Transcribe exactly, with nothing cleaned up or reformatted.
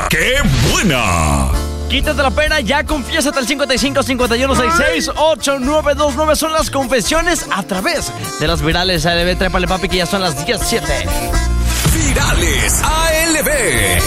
¡Qué buena! Quítate la pena, ya confiésate al cincuenta y cinco, cincuenta y uno, sesenta y seis, ochenta y nueve veintinueve. Son las confesiones a través de las virales A L B. Trépale, papi, que ya son las diecisiete. Virales A L B.